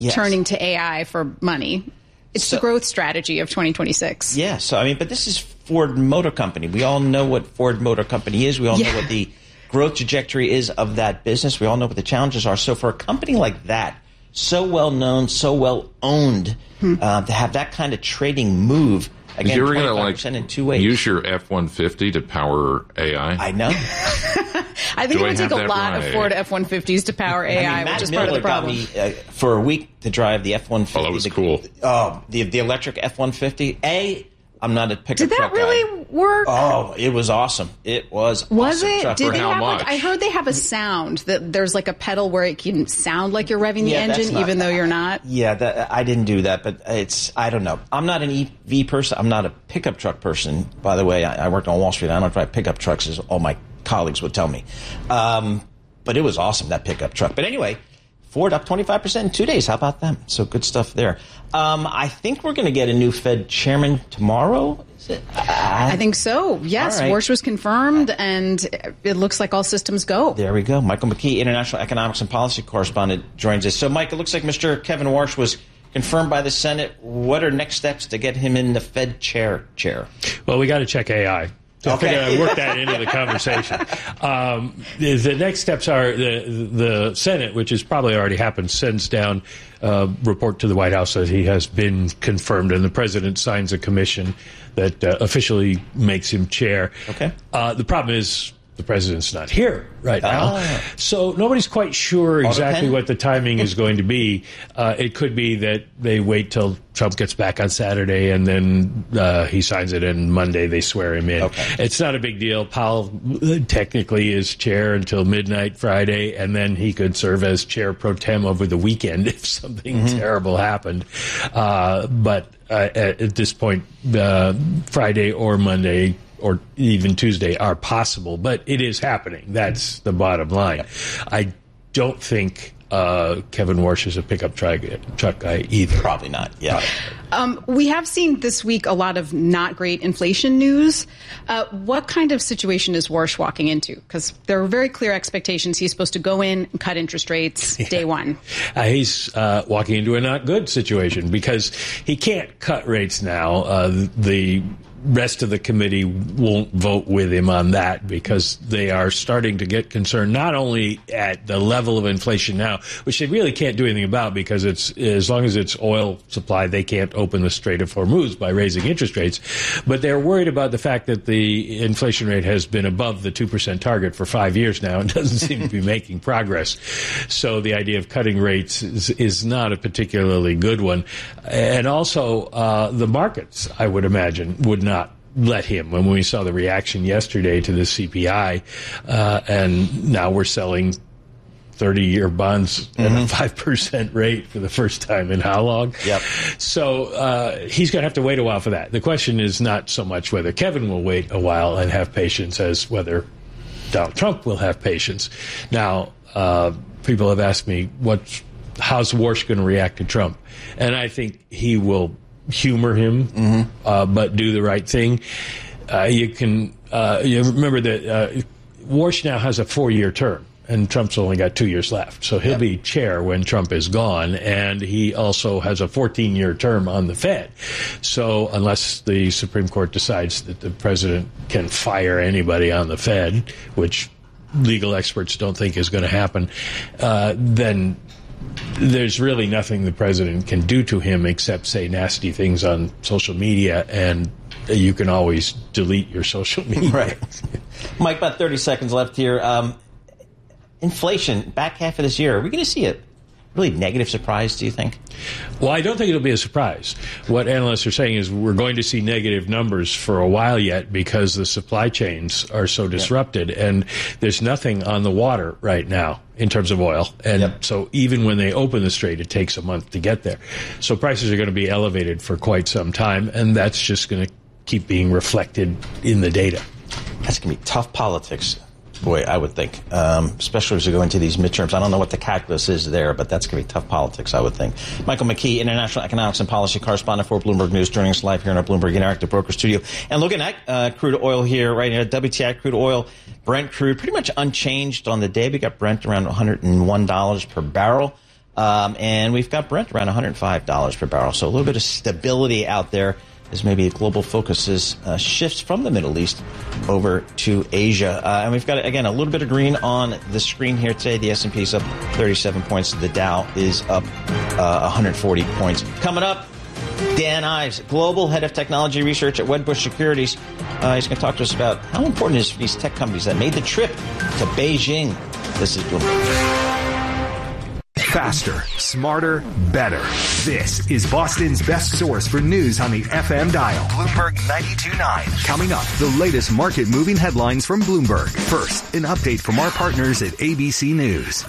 turning to AI for money. It's the growth strategy of 2026. Yeah. So, I mean, but this is Ford Motor Company. We all know what Ford Motor Company is. We all know what the growth trajectory is of that business. We all know what the challenges are. So for a company like that, so well known, so well owned, to have that kind of trading move, again, you're 25% in 2 ways. Use your F-150 to power AI? I know. I think it would take a lot of Ford F-150s to power AI, which is part of the problem. Matt Miller got me for a week to drive the F-150. Oh, that was cool. The electric F-150. I'm not a pickup truck guy. Did that really work? Oh, it was awesome. It was awesome. It? Did they have I heard they have a sound that there's like a pedal where it can sound like you're revving the engine even though you're not. Yeah, I didn't do that, but I don't know. I'm not an EV person. I'm not a pickup truck person. By the way, I worked on Wall Street. I don't drive pickup trucks, as all my colleagues would tell me. But it was awesome, that pickup truck. But anyway, Ford up 25% in 2 days. How about them? So good stuff there. I think we're going to get a new Fed chairman tomorrow. Is it? I think so. Yes, Warsh was confirmed, and it looks like all systems go. There we go. Michael McKee, international economics and policy correspondent, joins us. So, Mike, it looks like Mr. Kevin Warsh was confirmed by the Senate. What are next steps to get him in the Fed chair? Well, we got to check AI. So I figured I'd work that into the conversation. The next steps are the Senate, which has probably already happened, sends down a report to the White House that he has been confirmed, and the president signs a commission that officially makes him chair. Okay. The problem is the president's not here right now. So nobody's quite sure exactly what the timing is going to be. It could be that they wait till Trump gets back on Saturday and then he signs it, and Monday they swear him in. Okay. It's not a big deal. Powell technically is chair until midnight Friday, and then he could serve as chair pro tem over the weekend if something terrible happened. But at this point, Friday or Monday or even Tuesday are possible, but it is happening. That's the bottom line. Yep. I don't think Kevin Warsh is a pickup truck guy either. Probably not, yeah. We have seen this week a lot of not great inflation news. What kind of situation is Warsh walking into? Because there are very clear expectations. He's supposed to go in and cut interest rates day one. He's walking into a not good situation because he can't cut rates now. The rest of the committee won't vote with him on that because they are starting to get concerned not only at the level of inflation now, which they really can't do anything about because it's as long as it's oil supply, they can't open the Strait of Hormuz by raising interest rates, but they're worried about the fact that the inflation rate has been above the 2% target for 5 years now and doesn't seem to be making progress. So the idea of cutting rates is not a particularly good one. And also the markets, I would imagine, would not let him. When we saw the reaction yesterday to the CPI, and now we're selling 30-year bonds at a 5% rate for the first time in how long? Yep. So he's going to have to wait a while for that. The question is not so much whether Kevin will wait a while and have patience as whether Donald Trump will have patience. Now, people have asked me, how's Warsh going to react to Trump? And I think he will humor him, but do the right thing. You remember that Warsh now has a 4-year term, and Trump's only got 2 years left. So he'll be chair when Trump is gone, and he also has a 14-year term on the Fed. So unless the Supreme Court decides that the president can fire anybody on the Fed, which legal experts don't think is going to happen, then there's really nothing the president can do to him except say nasty things on social media, and you can always delete your social media. Right. Mike, about 30 seconds left here. Inflation, back half of this year, are we going to see a really negative surprise, do you think? Well, I don't think it'll be a surprise. What analysts are saying is we're going to see negative numbers for a while yet because the supply chains are so disrupted, and there's nothing on the water right now in terms of oil. And so even when they open the strait, it takes a month to get there. So prices are going to be elevated for quite some time, and that's just going to keep being reflected in the data. That's going to be tough politics. Boy, I would think, especially as we go into these midterms. I don't know what the calculus is there, but that's going to be tough politics, I would think. Michael McKee, international economics and policy correspondent for Bloomberg News, joining us live here in our Bloomberg Interactive Broker Studio. And looking at crude oil here, right here, WTI crude oil, Brent crude, pretty much unchanged on the day. We got Brent around $101 per barrel. And we've got Brent around $105 per barrel. So a little bit of stability out there as maybe global focuses shifts from the Middle East over to Asia. And we've got, again, a little bit of green on the screen here today. The S&P is up 37 points. The Dow is up 140 points. Coming up, Dan Ives, Global Head of Technology Research at Wedbush Securities. He's going to talk to us about how important it is for these tech companies that made the trip to Beijing. This is Bloomberg. Faster, smarter, better. This is Boston's best source for news on the FM dial. Bloomberg 92.9. Coming up, the latest market-moving headlines from Bloomberg. First, an update from our partners at ABC News.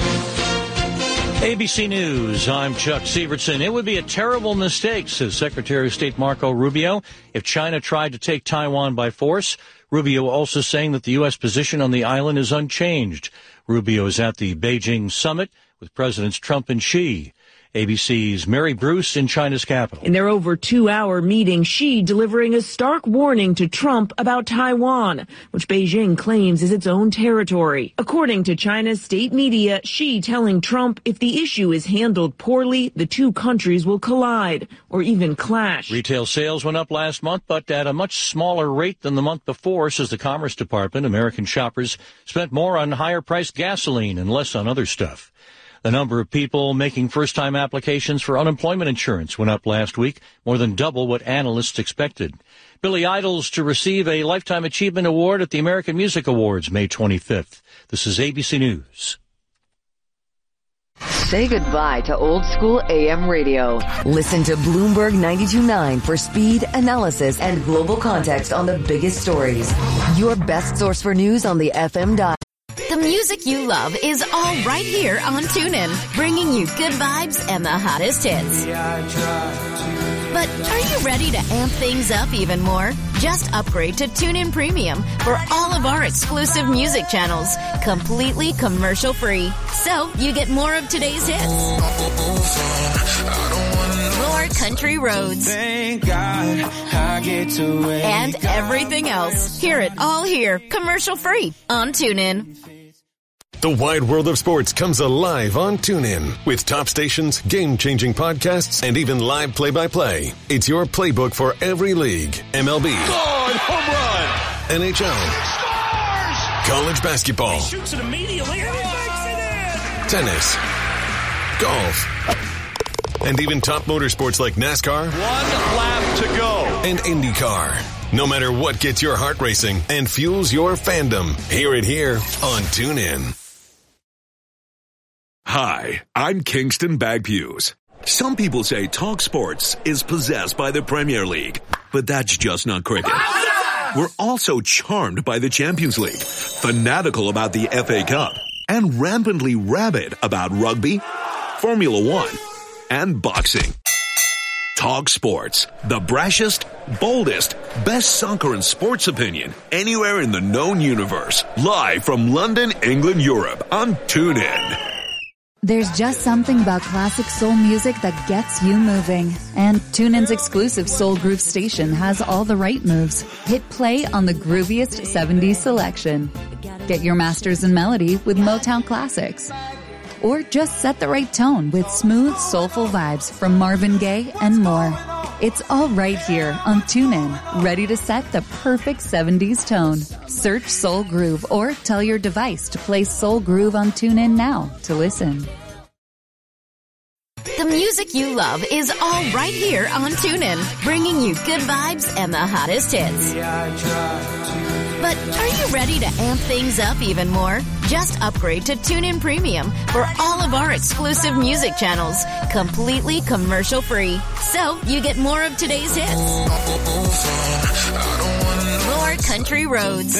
ABC News, I'm Chuck Sievertson. It would be a terrible mistake, says Secretary of State Marco Rubio, if China tried to take Taiwan by force. Rubio also saying that the U.S. position on the island is unchanged. Rubio is at the Beijing summit with Presidents Trump and Xi. ABC's Mary Bruce in China's capital. In their over 2-hour meeting, Xi delivering a stark warning to Trump about Taiwan, which Beijing claims is its own territory. According to China's state media, Xi telling Trump if the issue is handled poorly, the two countries will collide or even clash. Retail sales went up last month, but at a much smaller rate than the month before, says the Commerce Department. American shoppers spent more on higher-priced gasoline and less on other stuff. The number of people making first-time applications for unemployment insurance went up last week, more than double what analysts expected. Billy Idol's to receive a Lifetime Achievement Award at the American Music Awards May 25th. This is ABC News. Say goodbye to old-school AM radio. Listen to Bloomberg 92.9 for speed, analysis, and global context on the biggest stories. Your best source for news on the FM dial. The music you love is all right here on TuneIn, bringing you good vibes and the hottest hits. But are you ready to amp things up even more? Just upgrade to TuneIn Premium for all of our exclusive music channels, completely commercial-free. So you get more of today's hits, more country roads, and everything else. Hear it all here, commercial-free on TuneIn. The wide world of sports comes alive on TuneIn with top stations, game-changing podcasts, and even live play-by-play. It's your playbook for every league. MLB. Home run. NHL. Scores! College basketball. He shoots it immediately and he makes it in! Tennis. Golf. And even top motorsports like NASCAR. 1 lap to go. And IndyCar. No matter what gets your heart racing and fuels your fandom, hear it here on TuneIn. Hi, I'm Kingston Bagpues. Some people say Talk Sports is possessed by the Premier League, but that's just not cricket. We're also charmed by the Champions League, fanatical about the FA Cup, and rampantly rabid about rugby, Formula One, and boxing. Talk Sports, the brashest, boldest, best soccer and sports opinion anywhere in the known universe. Live from London, England, Europe on TuneIn. There's just something about classic soul music that gets you moving. And TuneIn's exclusive Soul Groove station has all the right moves. Hit play on the grooviest 70s selection. Get your masters in melody with Motown classics. Or just set the right tone with smooth, soulful vibes from Marvin Gaye and more. It's all right here on TuneIn, ready to set the perfect 70s tone. Search Soul Groove or tell your device to play Soul Groove on TuneIn now to listen. The music you love is all right here on TuneIn, bringing you good vibes and the hottest hits. But are you ready to amp things up even more? Just upgrade to TuneIn Premium for all of our exclusive music channels, completely commercial-free. So you get more of today's hits, more country roads,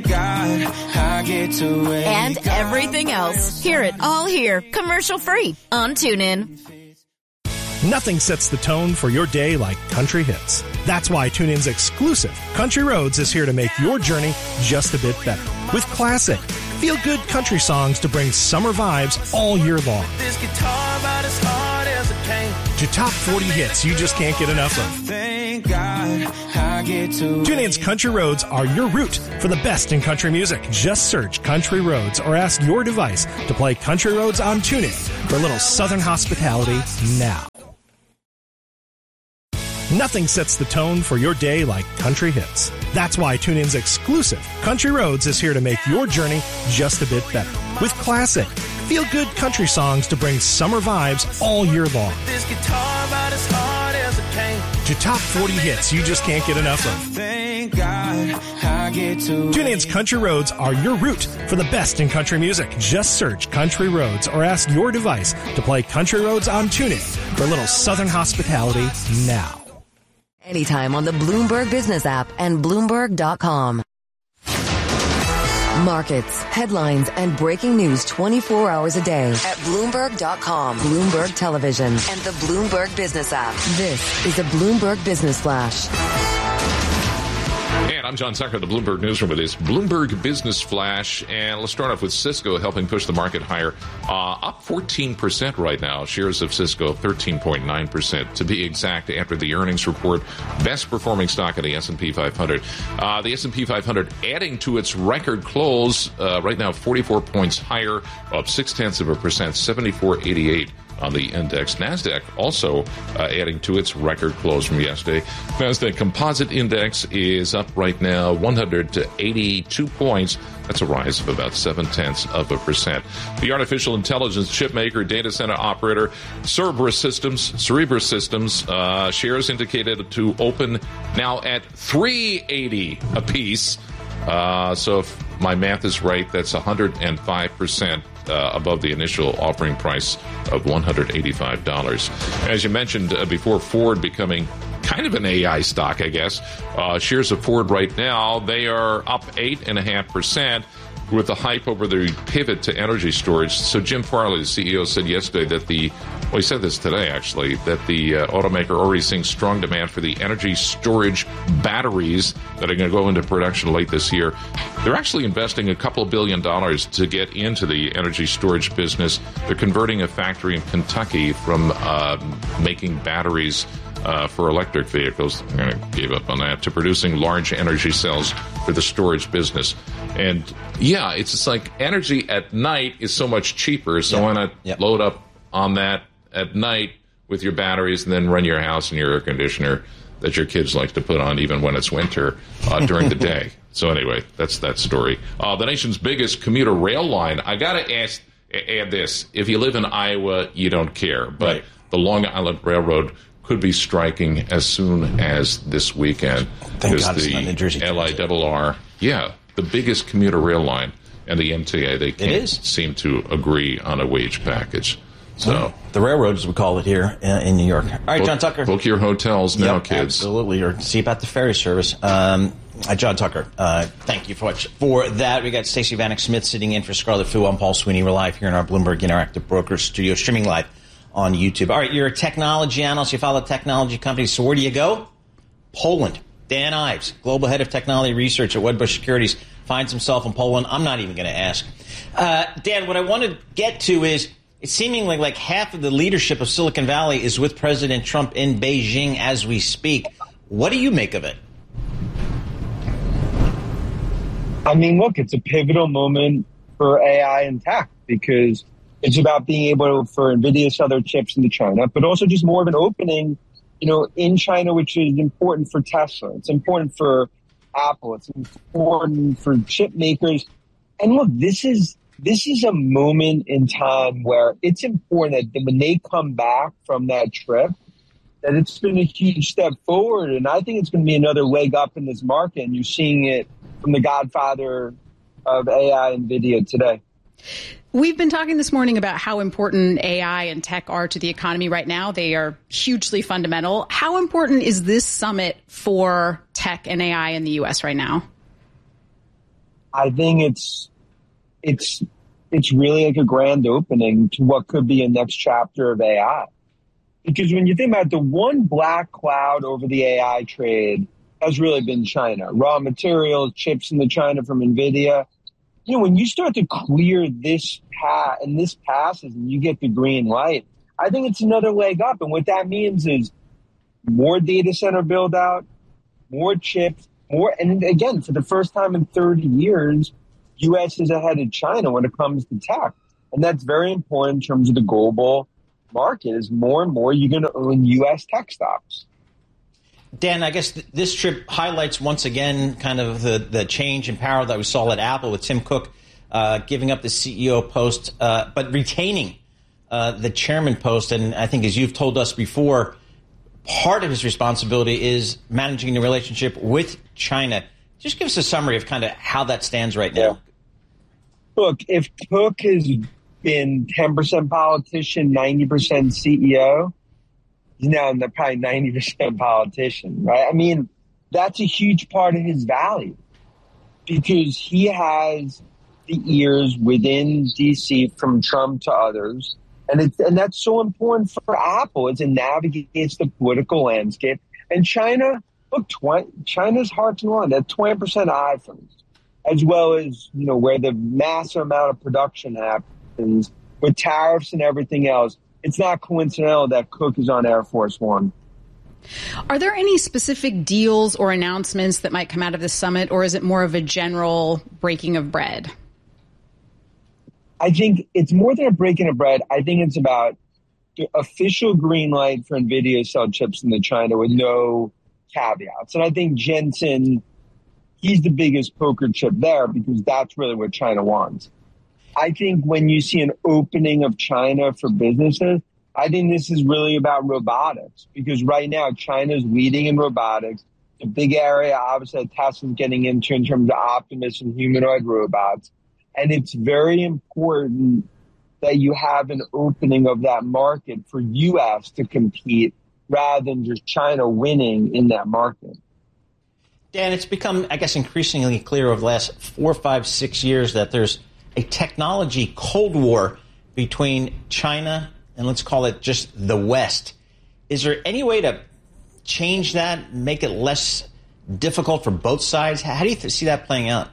and everything else. Hear it all here, commercial-free on TuneIn. Nothing sets the tone for your day like country hits. That's why TuneIn's exclusive Country Roads is here to make your journey just a bit better. With classic, feel-good country songs to bring summer vibes all year long. To top 40 hits you just can't get enough of. TuneIn's Country Roads are your route for the best in country music. Just search Country Roads or ask your device to play Country Roads on TuneIn for a little Southern hospitality now. Nothing sets the tone for your day like country hits. That's why TuneIn's exclusive Country Roads is here to make your journey just a bit better. With classic, feel-good country songs to bring summer vibes all year long. This guitar about as hard as a cane. To top 40 hits you just can't get enough of. Thank God I get to. TuneIn's Country Roads are your route for the best in country music. Just search Country Roads or ask your device to play Country Roads on TuneIn for a little Southern hospitality now. Anytime on the Bloomberg Business app and Bloomberg.com. Markets, headlines, and breaking news 24 hours a day at Bloomberg.com, Bloomberg Television, and the Bloomberg Business app. This is a Bloomberg Business Flash. And I'm John Tucker, the Bloomberg Newsroom with this Bloomberg Business Flash. And let's start off with Cisco helping push the market higher. Up 14% right now. Shares of Cisco 13.9% to be exact after the earnings report. Best performing stock in the S&P 500. The S&P 500 adding to its record close right now 44 points higher, up 0.6%, 74.88. On the index. NASDAQ also adding to its record close from yesterday. NASDAQ Composite Index is up right now 182 points. That's a rise of about 0.7%. The artificial intelligence chip maker, data center operator, Cerebras Systems, shares indicated to open now at $380 apiece. So if my math is right, that's 105%. Above the initial offering price of $185. As you mentioned before, Ford becoming kind of an AI stock, I guess. Shares of Ford right now, they are up 8.5%. With the hype over the pivot to energy storage. So Jim Farley, the CEO, said yesterday that he said this today, actually, that the automaker already seeing strong demand for the energy storage batteries that are going to go into production late this year. They're actually investing a couple of $2 billion to get into the energy storage business. They're converting a factory in Kentucky from making batteries for electric vehicles. They're going to give up on that, to producing large energy cells for the storage business. And yeah, it's just like energy at night is so much cheaper. So why not load up on that at night with your batteries and then run your house and your air conditioner that your kids like to put on even when it's winter during the day. So anyway, that's that story. The nation's biggest commuter rail line. I got to add this. If you live in Iowa, you don't care. But the Long Island Railroad could be striking as soon as this weekend. Thank God it's not in Jersey. LIRR, the biggest commuter rail line, and the MTA, they can't seem to agree on a wage package. So the railroad, as we call it here in New York. All right, John Tucker. Book your hotels now, kids. Absolutely, or see about the ferry service. John Tucker, thank you for that. We got Stacey Vanek Smith sitting in for Scarlett Fu. I'm Paul Sweeney. We're live here in our Bloomberg Interactive Brokers studio, streaming live on YouTube. All right, you're a technology analyst. You follow technology companies. So where do you go? Poland. Dan Ives, global head of technology research at Wedbush Securities, finds himself in Poland. I'm not even going to ask. Dan, what I want to get to is it's seemingly like half of the leadership of Silicon Valley is with President Trump in Beijing as we speak. What do you make of it? I mean, look, it's a pivotal moment for AI and tech because it's about being able for NVIDIA to sell their chips into China, but also just more of an opening, in China, which is important for Tesla. It's important for Apple. It's important for chip makers. And look, this is a moment in time where it's important that when they come back from that trip, that it's been a huge step forward. And I think it's going to be another leg up in this market. And you're seeing it from the godfather of AI, NVIDIA, today. We've been talking this morning about how important AI and tech are to the economy right now. They are hugely fundamental. How important is this summit for tech and AI in the U.S. right now? I think it's really like a grand opening to what could be a next chapter of AI. Because when you think about it, the one black cloud over the AI trade has really been China. Raw materials, chips into China from NVIDIA. When you start to clear this path and this passes and you get the green light, I think it's another leg up. And what that means is more data center build out, more chips, more. And again, for the first time in 30 years, U.S. is ahead of China when it comes to tech. And that's very important in terms of the global market. Is more and more you're going to own U.S. tech stocks. Dan, I guess this trip highlights once again kind of the change in power that we saw at Apple with Tim Cook giving up the CEO post, but retaining the chairman post. And I think, as you've told us before, part of his responsibility is managing the relationship with China. Just give us a summary of kind of how that stands right now. Yeah. Look, if Cook has been 10% politician, 90% CEO, he's now probably 90% politician, right? I mean, that's a huge part of his value because he has the ears within D.C. from Trump to others. And that's so important for Apple as it navigates the political landscape. And China, look, China's hard to run. That's 20% iPhones, as well as, where the massive amount of production happens with tariffs and everything else. It's not coincidental that Cook is on Air Force One. Are there any specific deals or announcements that might come out of this summit, or is it more of a general breaking of bread? I think it's more than a breaking of bread. I think it's about the official green light for NVIDIA to sell chips into China with no caveats. And I think Jensen, he's the biggest poker chip there because that's really what China wants. I think when you see an opening of China for businesses, I think this is really about robotics because right now China's leading in robotics. The big area, obviously, that Tesla's getting into in terms of Optimus and humanoid robots. And it's very important that you have an opening of that market for U.S. to compete rather than just China winning in that market. Dan, it's become, I guess, increasingly clear over the last 4, 5, 6 years that there's a technology Cold War between China and let's call it just the West. Is there any way to change that, make it less difficult for both sides? How do you see that playing out?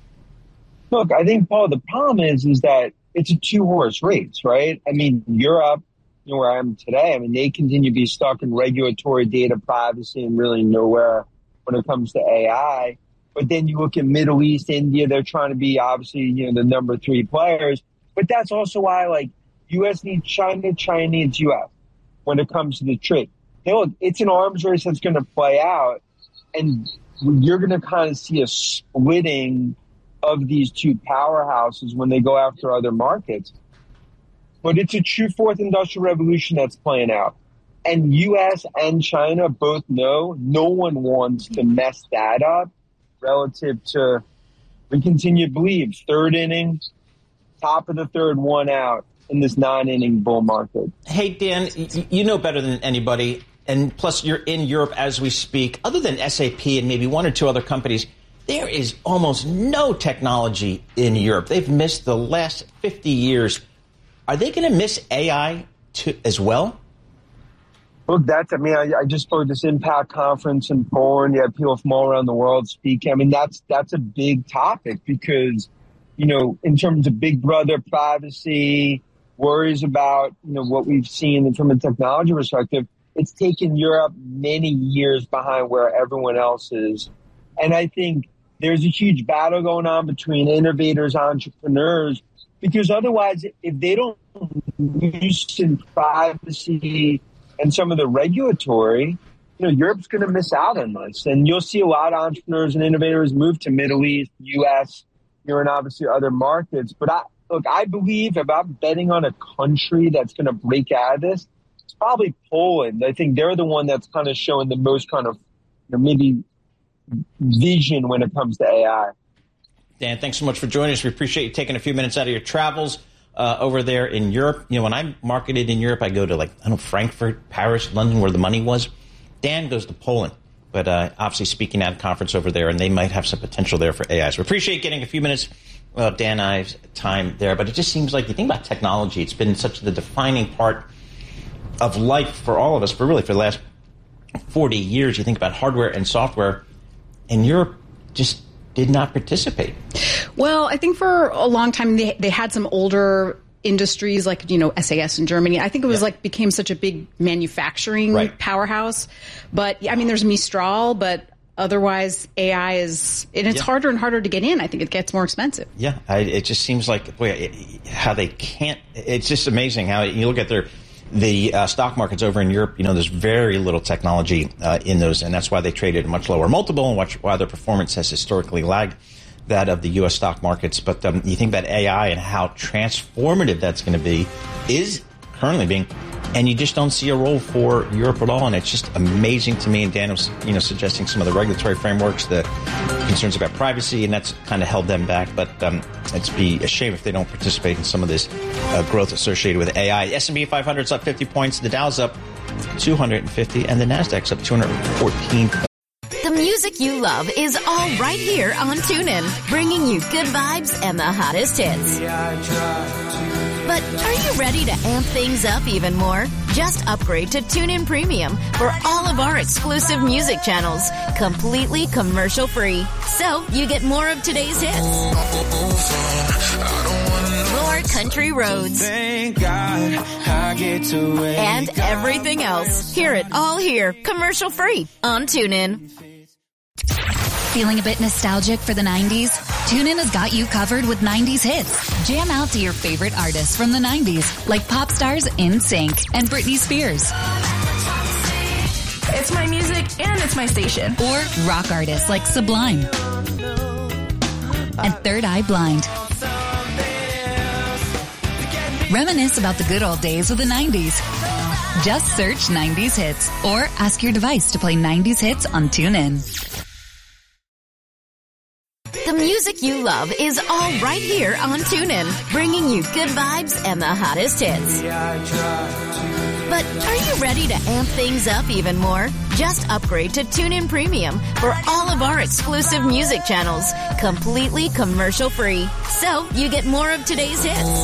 Look, I think, Paul, the problem is that it's a two-horse race, right? I mean, Europe, where I am today, I mean, they continue to be stuck in regulatory data privacy and really nowhere when it comes to AI. But then you look at Middle East, India, they're trying to be, obviously, the number 3 players. But that's also why, U.S. needs China, China needs U.S. when it comes to the trade. Hey, look, it's an arms race that's going to play out, and you're going to kind of see a splitting of these two powerhouses when they go after other markets. But it's a true fourth industrial revolution that's playing out. And U.S. and China both know no one wants to mess that up relative to, we continue to believe, third inning, top of the third, one out in this 9-inning bull market. Hey, Dan, you know better than anybody, and plus you're in Europe as we speak. Other than SAP and maybe 1 or 2 other companies, there is almost no technology in Europe. They've missed the last 50 years. Are they going to miss AI as well? Look, I just spoke at this Impact conference in Poland. You have people from all around the world speaking. I mean, that's a big topic because, in terms of big brother privacy, worries about, what we've seen from a technology perspective, it's taken Europe many years behind where everyone else is. And I think there's a huge battle going on between innovators, entrepreneurs, because otherwise, if they don't loosen privacy and some of the regulatory, Europe's going to miss out on this. And you'll see a lot of entrepreneurs and innovators move to Middle East, U.S., and obviously other markets. But I believe if I'm betting on a country that's going to break out of this, it's probably Poland. I think they're the one that's kind of showing the most kind of maybe vision when it comes to AI. Dan, thanks so much for joining us. We appreciate you taking a few minutes out of your travels over there in Europe. When I marketed in Europe, I go to Frankfurt, Paris, London, where the money was. Dan goes to Poland, but obviously speaking at a conference over there, and they might have some potential there for AI. So we appreciate getting a few minutes of Dan and I's time there. But it just seems like you think about technology, it's been such the defining part of life for all of us, for the last 40 years. You think about hardware and software, and Europe just did not participate. Well, I think for a long time they had some older industries like, SAS in Germany. I think it was became such a big manufacturing powerhouse. But I mean, there's Mistral, but otherwise AI is, and it's harder and harder to get in. I think it gets more expensive. Yeah. It just seems like, how they can't, it's just amazing how you look at the stock markets over in Europe, there's very little technology in those, and that's why they traded a much lower multiple and why their performance has historically lagged that of the U.S. stock markets. But you think about AI and how transformative that's going to be is currently being, and you just don't see a role for Europe at all. And it's just amazing to me. And Dan was, suggesting some of the regulatory frameworks, the concerns about privacy, and that's kind of held them back. But it'd be a shame if they don't participate in some of this growth associated with AI. S&P 500's up 50 points, the Dow's up 250, and the Nasdaq's up 214 points. The music you love is all right here on TuneIn, bringing you good vibes and the hottest hits. But are you ready to amp things up even more? Just upgrade to TuneIn Premium for all of our exclusive music channels, completely commercial-free. So you get more of today's hits, more country roads, Thank God I get to wake and everything else. Hear it all here, commercial-free on TuneIn. Feeling a bit nostalgic for the 90s? TuneIn has got you covered with 90s hits. Jam out to your favorite artists from the 90s, like pop stars NSYNC and Britney Spears. It's my music and it's my station. Or rock artists like Sublime and Third Eye Blind. Reminisce about the good old days with the 90s. Just search 90s hits or ask your device to play 90s hits on TuneIn. The music you love is all right here on TuneIn, bringing you good vibes and the hottest hits. But are you ready to amp things up even more? Just upgrade to TuneIn Premium for all of our exclusive music channels, completely commercial-free. So you get more of today's hits,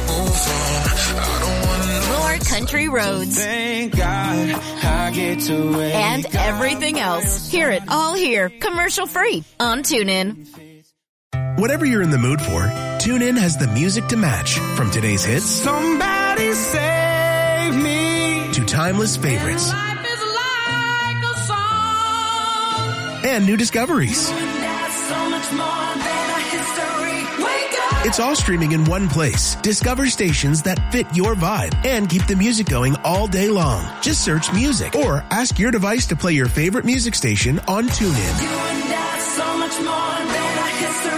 more country roads, Thank God I get to wake and everything else. Hear it all here, commercial-free on TuneIn. Whatever you're in the mood for, TuneIn has the music to match. From today's hits, Somebody save me, to timeless favorites, life is like a song, and new discoveries. so much more than a history. Wake up. It's all streaming in one place. Discover stations that fit your vibe and keep the music going all day long. Just search music or ask your device to play your favorite music station on TuneIn. You and I, so much more than a history.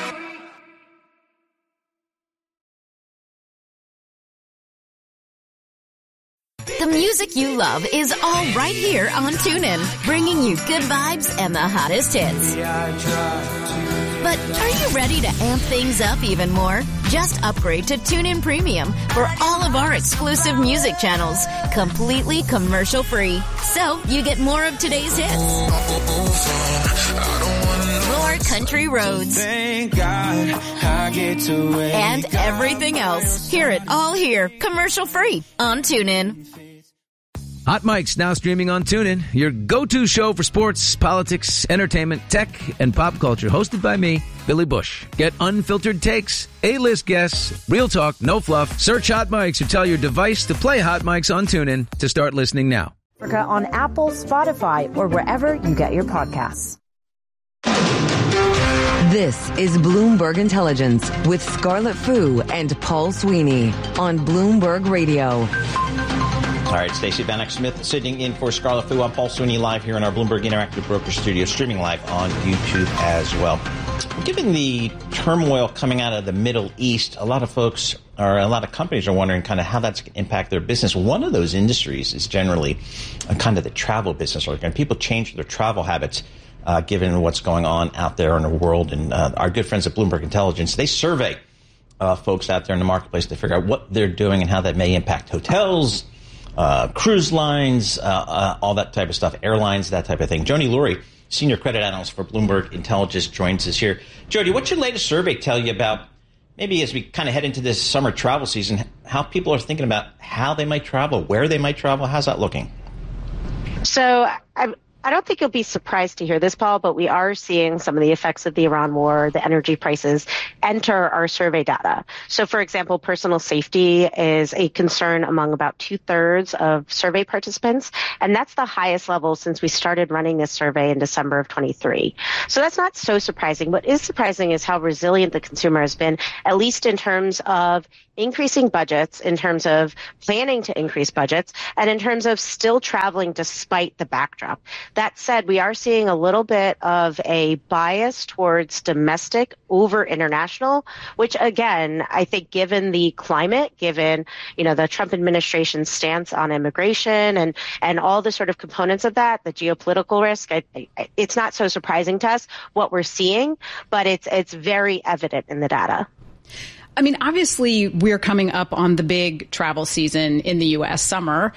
The music you love is all right here on TuneIn, bringing you good vibes and the hottest hits. But are you ready to amp things up even more? Just upgrade to TuneIn Premium for all of our exclusive music channels, completely commercial-free. So you get more of today's hits, more country roads, Thank God I get to wake and everything else. Hear it all here, commercial-free on TuneIn. Hot Mic's now streaming on TuneIn, your go-to show for sports, politics, entertainment, tech, and pop culture. Hosted by me, Billy Bush. Get unfiltered takes, A-list guests, real talk, no fluff. Search Hot Mics or tell your device to play Hot Mics on TuneIn to start listening now. On Apple, Spotify, or wherever you get your podcasts. This is Bloomberg Intelligence with Scarlett Fu and Paul Sweeney on Bloomberg Radio. All right, Stacey Bannock Smith sitting in for Scarlett Fu. I'm Paul Sweeney live here in our Bloomberg Interactive Broker Studio, streaming live on YouTube as well. Given the turmoil coming out of the Middle East, a lot of folks or a lot of companies are wondering kind of how that's going to impact their business. One of those industries is generally kind of the travel business. And people change their travel habits given what's going on out there in the world. And our good friends at Bloomberg Intelligence, they survey folks out there in the marketplace to figure out what they're doing and how that may impact hotels, cruise lines, all that type of stuff, airlines, that type of thing. Joni Lurie, Senior Credit Analyst for Bloomberg Intelligence, joins us here. Jody, what's your latest survey tell you about, maybe as we kind of head into this summer travel season, how people are thinking about how they might travel, where they might travel? How's that looking? So I don't think you'll be surprised to hear this, Paul, but we are seeing some of the effects of the Iran war, the energy prices, enter our survey data. So, for example, personal safety is a concern among about 2/3 of survey participants, and that's the highest level since we started running this survey in December of 23. So that's not so surprising. What is surprising is how resilient the consumer has been, at least in terms of increasing budgets, in terms of planning to increase budgets, and in terms of still traveling despite the backdrop. That said, we are seeing a little bit of a bias towards domestic over international, which again, I think given the climate, given, the Trump administration's stance on immigration and all the sort of components of that, the geopolitical risk, it's not so surprising to us what we're seeing, but it's very evident in the data. I mean, obviously, we're coming up on the big travel season in the U.S. summer.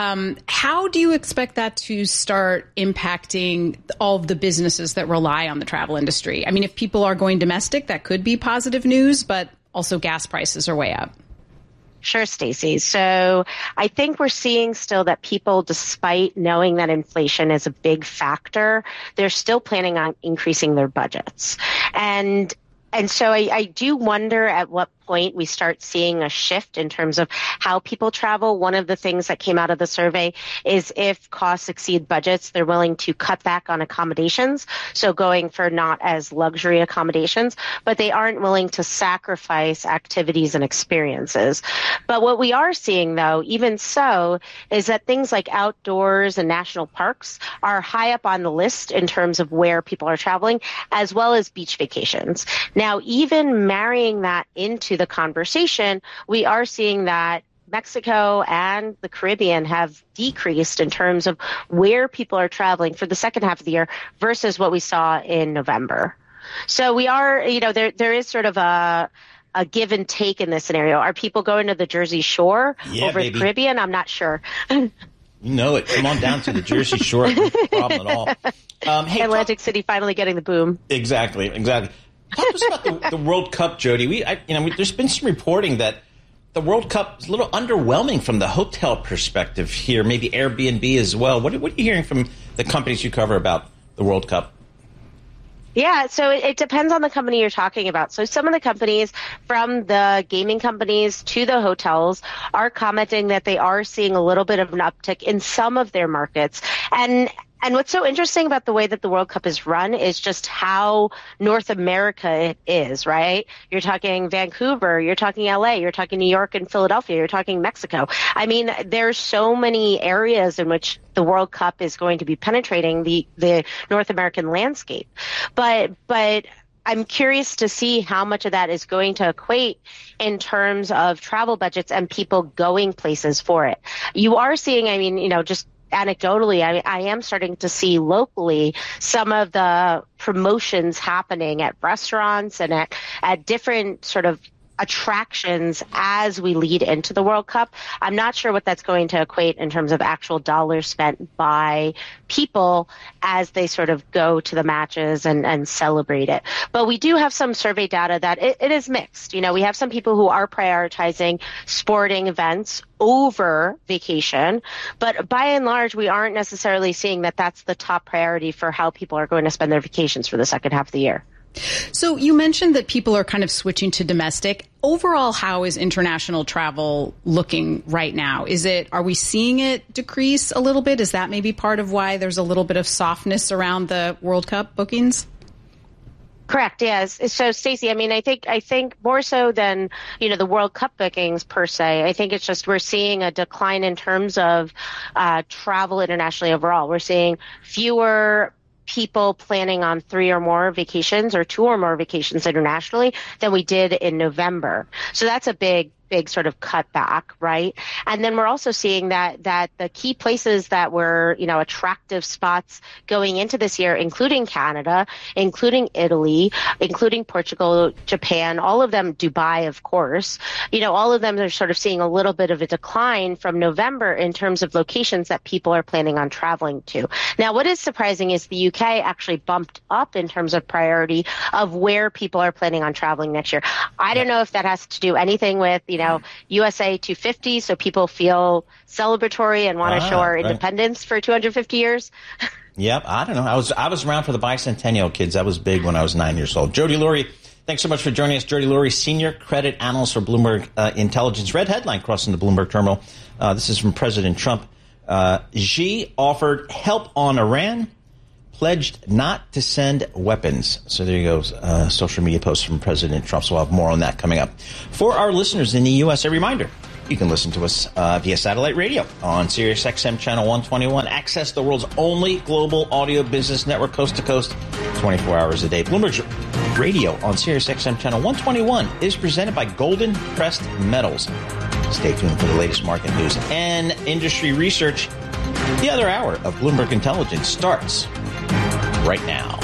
How do you expect that to start impacting all of the businesses that rely on the travel industry? I mean, if people are going domestic, that could be positive news, but also gas prices are way up. Sure, Stacey. So I think we're seeing still that people, despite knowing that inflation is a big factor, they're still planning on increasing their budgets. And so I do wonder at what point we start seeing a shift in terms of how people travel. One of the things that came out of the survey is if costs exceed budgets, they're willing to cut back on accommodations. So going for not as luxury accommodations, but they aren't willing to sacrifice activities and experiences. But what we are seeing, though, even so, is that things like outdoors and national parks are high up on the list in terms of where people are traveling, as well as beach vacations. Now, even marrying that into the conversation, we are seeing that Mexico and the Caribbean have decreased in terms of where people are traveling for the second half of the year versus what we saw in November. So we are, there is sort of a give and take in this scenario. Are people going to the Jersey Shore over the Caribbean? I'm not sure. You know it. Come on down to the Jersey Shore. No problem at all. Atlantic City finally getting the boom. Exactly. Talk to us about the World Cup, Jody. There's been some reporting that the World Cup is a little underwhelming from the hotel perspective here, maybe Airbnb as well. What are you hearing from the companies you cover about the World Cup? Yeah, so it depends on the company you're talking about. So some of the companies, from the gaming companies to the hotels, are commenting that they are seeing a little bit of an uptick in some of their markets. And what's so interesting about the way that the World Cup is run is just how North America it is, right? You're talking Vancouver, you're talking LA, you're talking New York and Philadelphia, you're talking Mexico. I mean, there's so many areas in which the World Cup is going to be penetrating the North American landscape. But I'm curious to see how much of that is going to equate in terms of travel budgets and people going places for it. You are seeing, just anecdotally, I am starting to see locally some of the promotions happening at restaurants and at different sort of attractions as we lead into the World Cup. I'm not sure what that's going to equate in terms of actual dollars spent by people as they sort of go to the matches and celebrate it. But we do have some survey data that it is mixed. We have some people who are prioritizing sporting events over vacation, but by and large, we aren't necessarily seeing that that's the top priority for how people are going to spend their vacations for the second half of the year. So you mentioned that people are kind of switching to domestic. Overall, how is international travel looking right now? Are we seeing it decrease a little bit? Is that maybe part of why there's a little bit of softness around the World Cup bookings? Correct. Yes. So, Stacey, I think more so than, the World Cup bookings per se, I think it's just we're seeing a decline in terms of travel internationally overall. We're seeing fewer people planning on 3 or more vacations or 2 or more vacations internationally than we did in November. So that's a big sort of cutback, right? And then we're also seeing that the key places that were, attractive spots going into this year, including Canada, including Italy, including Portugal, Japan, all of them, Dubai, of course, all of them are sort of seeing a little bit of a decline from November in terms of locations that people are planning on traveling to. Now, what is surprising is the UK actually bumped up in terms of priority of where people are planning on traveling next year. I don't know if that has to do anything with, USA 250, so people feel celebratory and want to show our independence for 250 years. Yep, I don't know. I was around for the bicentennial, kids. That was big when I was 9 years old. Jody Lurie, thanks so much for joining us. Jody Lurie, senior credit analyst for Bloomberg Intelligence. Red headline crossing the Bloomberg terminal. This is from President Trump. Xi offered help on Iran, pledged not to send weapons. So there you go. Social media posts from President Trump. So we'll have more on that coming up. For our listeners in the U.S., a reminder. You can listen to us via satellite radio on Sirius XM Channel 121. Access the world's only global audio business network coast to coast 24 hours a day. Bloomberg Radio on Sirius XM Channel 121 is presented by Golden Pressed Metals. Stay tuned for the latest market news and industry research. The other hour of Bloomberg Intelligence starts right now.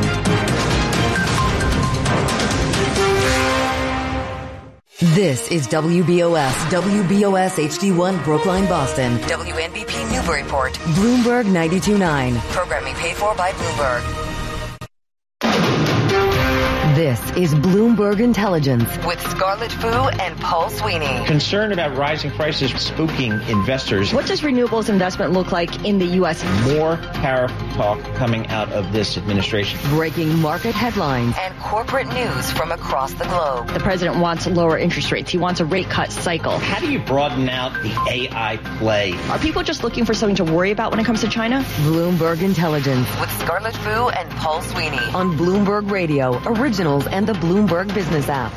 This is WBOS HD1 Brookline, Boston. WNBP Newburyport. Bloomberg 92.9. Programming paid for by Bloomberg. This is Bloomberg Intelligence with Scarlett Fu and Paul Sweeney. Concern about rising prices spooking investors. What does renewables investment look like in the U.S.? More tariff talk coming out of this administration. Breaking market headlines and corporate news from across the globe. The president wants lower interest rates. He wants a rate cut cycle. How do you broaden out the AI play? Are people just looking for something to worry about when it comes to China? Bloomberg Intelligence with Scarlett Fu and Paul Sweeney on Bloomberg Radio, Originals, and the Bloomberg Business app.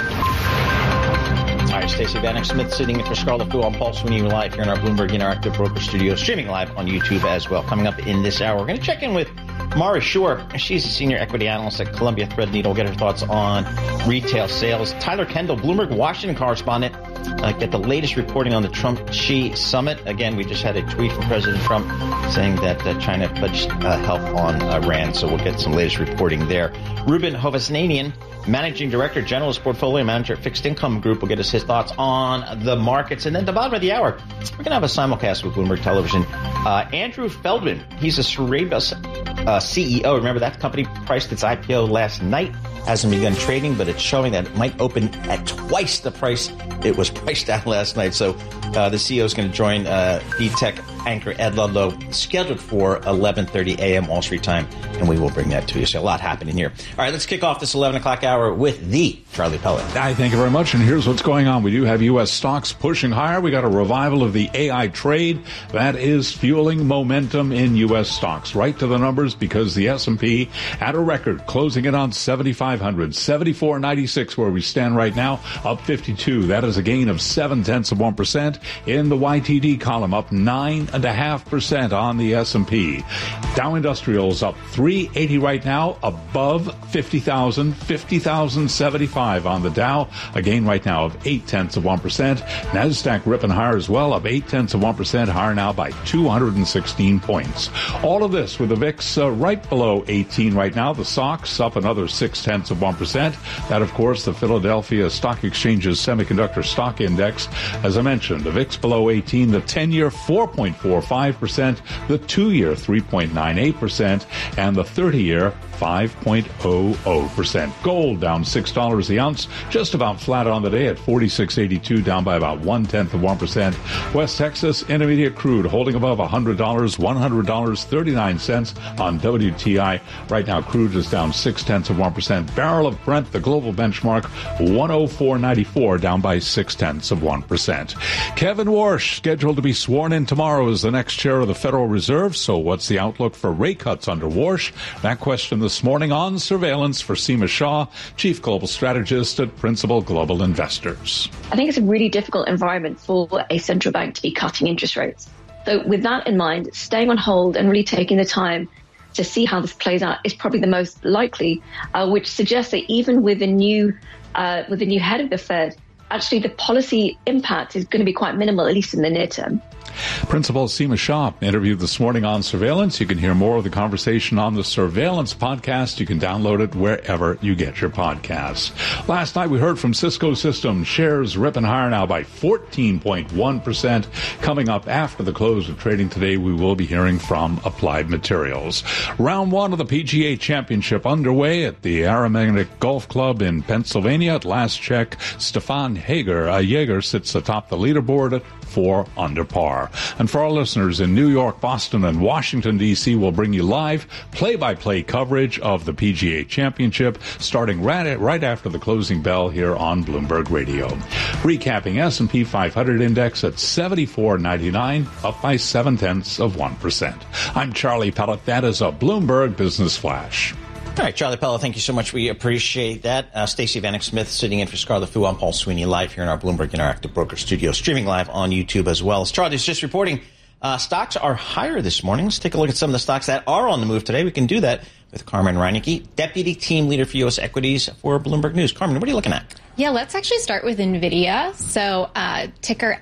All right, Stacey Vanek Smith sitting in for Scarlett Fu. I'm Paul Sweeney live here in our Bloomberg Interactive Broker Studio, streaming live on YouTube as well. Coming up in this hour, we're going to check in with Mara Shore. She's a senior equity analyst at Columbia Threadneedle. We'll get her thoughts on retail sales. Tyler Kendall, Bloomberg Washington correspondent, get the latest reporting on the Trump-Xi summit. Again, we just had a tweet from President Trump saying that China pledged help on Iran, so we'll get some latest reporting there. Ruben Hovasanian, Managing Director, Generalist Portfolio Manager at Fixed Income Group, will get us his thoughts on the markets. And then at the bottom of the hour, we're going to have a simulcast with Bloomberg Television. Andrew Feldman, he's a Cerebus CEO. Remember, that company priced its IPO last night. Hasn't begun trading, but it's showing that it might open at twice the price it was priced at last night. So the CEO is going to join D-Tech anchor Ed Ludlow, scheduled for 11:30 a.m. Wall Street time, and we will bring that to you. So a lot happening here. All right, let's kick off this 11 o'clock hour with the Charlie Pellet. Thank you very much, and here's what's going on. We do have U.S. stocks pushing higher. We got a revival of the AI trade. That is fueling momentum in U.S. stocks. Right to the numbers, because the S&P at a record, closing it on 7,500, 74.96 where we stand right now, up 52. That is a gain of 0.7%. In the YTD column, up 9.5% on the S&P. Dow Industrials up 380 right now, above 50,000, 50,075 on the Dow, a gain right now of 0.8%. NASDAQ ripping higher as well, up 0.8%, higher now by 216 points. All of this with the VIX right below 18 right now. The SOX up another 0.6%. That, of course, the Philadelphia Stock Exchange's Semiconductor Stock Index. As I mentioned, the VIX below 18, the 10-year 4.45%, the 2-year 3.98%, and the 30-year 5.00%. Gold down $6 the ounce, just about flat on the day at $46.82, down by about 0.1%. West Texas Intermediate crude holding above $100, $100.39 on WTI. Right now, crude is down 0.6%. Barrel of Brent, the global benchmark, 104.94, down by 0.6%. Kevin Warsh scheduled to be sworn in tomorrow as the next chair of the Federal Reserve. So, what's the outlook for rate cuts under Warsh? That question this morning on Surveillance for Seema Shah, Chief Global Strategist at Principal Global Investors. I think it's a really difficult environment for a central bank to be cutting interest rates. So with that in mind, staying on hold and really taking the time to see how this plays out is probably the most likely, which suggests that even with a new head of the Fed, actually the policy impact is going to be quite minimal, at least in the near term. Principal Seema Shah interviewed this morning on Surveillance. You can hear more of the conversation on the Surveillance podcast. You can download it wherever you get your podcasts. Last night we heard from Cisco Systems. Shares ripping higher now by 14.1%. Coming up after the close of trading today, we will be hearing from Applied Materials. Round one of the PGA Championship underway at the Aramitic Golf Club in Pennsylvania. At last check, Stefan Jaeger sits atop the leaderboard at 4 under par. And for our listeners in New York, Boston, and Washington, D.C., we'll bring you live play-by-play coverage of the PGA Championship starting right after the closing bell here on Bloomberg Radio. Recapping S&P 500 index at 74.99, up by 0.7%. I'm Charlie Pellet. That is a Bloomberg Business Flash. All right, Charlie Pellet, thank you so much. We appreciate that. Stacey Vanek Smith sitting in for Scarlett Fu. I'm Paul Sweeney, live here in our Bloomberg Interactive Broker Studio, streaming live on YouTube as well. As Charlie's just reporting, stocks are higher this morning. Let's take a look at some of the stocks that are on the move today. We can do that with Carmen Reinecke, Deputy Team Leader for U.S. Equities for Bloomberg News. Carmen, what are you looking at? Yeah, let's actually start with NVIDIA. So ticker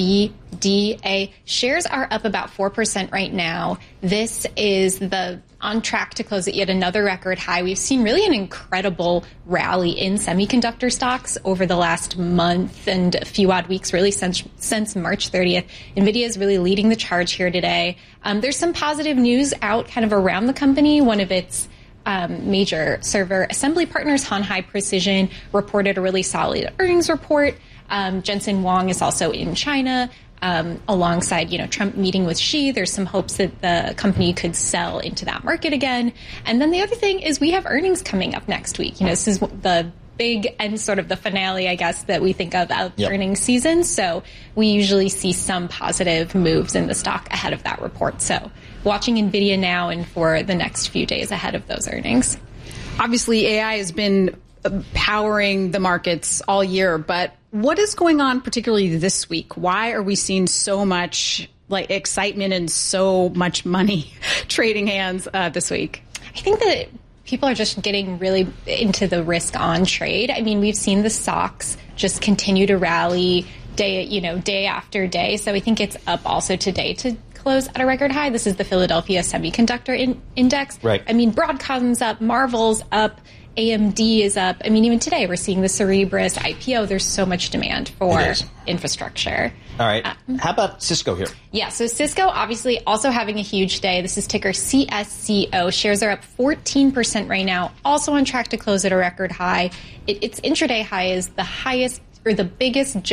NVDA. Shares are up about 4% right now. This is on track to close at yet another record high. We've seen really an incredible rally in semiconductor stocks over the last month and a few odd weeks, really since March 30th. NVIDIA is really leading the charge here today. There's some positive news out kind of around the company. One of its major server assembly partners, Han High Precision, reported a really solid earnings report. Jensen Huang is also in China. Alongside, Trump meeting with Xi, there's some hopes that the company could sell into that market again. And then the other thing is we have earnings coming up next week. This is the big and sort of the finale, I guess, that we think of earnings season. So we usually see some positive moves in the stock ahead of that report. So watching NVIDIA now and for the next few days ahead of those earnings. Obviously, AI has been powering the markets all year, but what is going on particularly this week? Why are we seeing so much excitement and so much money trading hands this week? I think that people are just getting really into the risk on trade. I mean, we've seen the stocks just continue to rally day after day. So I think it's up also today to close at a record high. This is the Philadelphia Semiconductor Index. Right. I mean, Broadcom's up, Marvel's up, AMD is up. I mean, even today we're seeing the Cerebras IPO. There's so much demand for infrastructure. All right. How about Cisco here? Yeah, so Cisco obviously also having a huge day. This is ticker CSCO. Shares are up 14% right now, also on track to close at a record high. Its intraday high is the highest or the biggest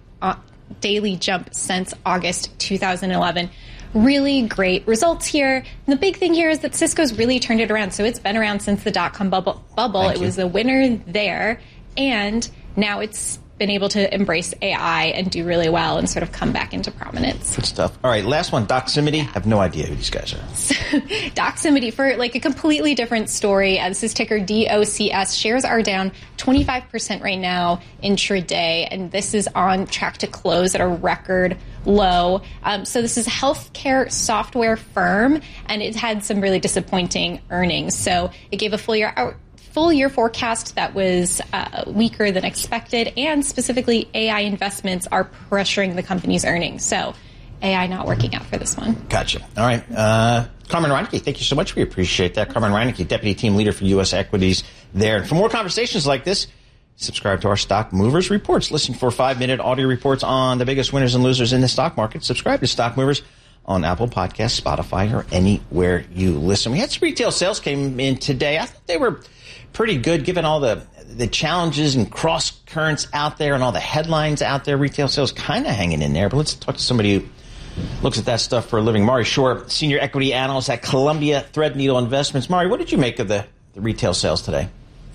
daily jump since August 2011. Really great results here. And the big thing here is that Cisco's really turned it around. So it's been around since the dot-com bubble. It was a winner there. And now it's been able to embrace AI and do really well and sort of come back into prominence. Good stuff. All right, last one, Doximity. I have no idea who these guys are. Doximity, for a completely different story. This is ticker DOCS. Shares are down 25% right now intraday, and this is on track to close at a record low. So this is a healthcare software firm, and it had some really disappointing earnings. So it gave a full year forecast that was weaker than expected, and specifically AI investments are pressuring the company's earnings. So AI not working out for this one. Gotcha. All right. Carmen Reinecke, thank you so much. We appreciate that. Carmen Reinecke, Deputy Team Leader for U.S. Equities there. And for more conversations like this, subscribe to our Stock Movers Reports. Listen for 5-minute audio reports on the biggest winners and losers in the stock market. Subscribe to Stock Movers on Apple Podcasts, Spotify, or anywhere you listen. We had some retail sales came in today. I thought they were pretty good given all the challenges and cross currents out there and all the headlines out there. Retail sales kind of hanging in there. But let's talk to somebody who looks at that stuff for a living. Mari Shore, Senior Equity Analyst at Columbia Threadneedle Investments. Mari, what did you make of the retail sales today?